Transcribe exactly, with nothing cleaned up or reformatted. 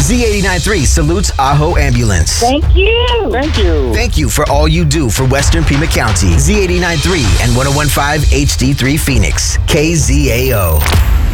Z eighty-nine point three salutes Ajo Ambulance. Thank you. Thank you. Thank you for all you do for Western Pima County. Z eighty-nine point three and ten fifteen H D three Phoenix. K Z A O.